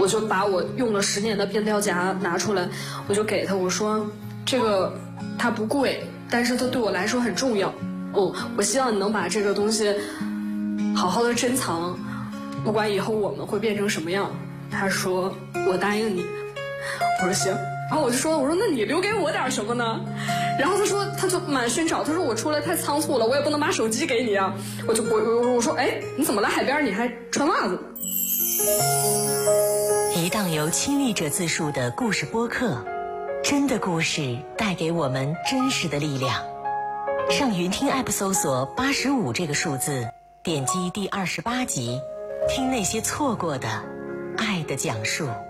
我就把我用了10年的变调夹拿出来，我就给他，我说这个它不贵，但是它对我来说很重要。我希望你能把这个东西好好的珍藏，不管以后我们会变成什么样。他说我答应你。我说行。然后我说那你留给我点什么呢？然后他就满身找，他说我出来太仓促了，我也不能把手机给你啊。我说哎，你怎么来海边你还穿袜子？ 一档由亲历者自述的故事播客，真的故事带给我们真实的力量。上云听 App 搜索85这个数字，点击第28集，听那些错过的爱的讲述。